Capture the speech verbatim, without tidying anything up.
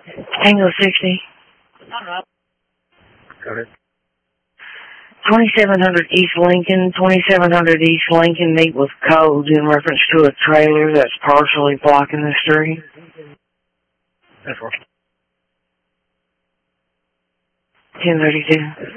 Tango sixty. Go ahead. twenty-seven hundred East Lincoln, twenty-seven hundred East Lincoln, meet with codes in reference to a trailer that's partially blocking the street. That's right. ten thirty-two.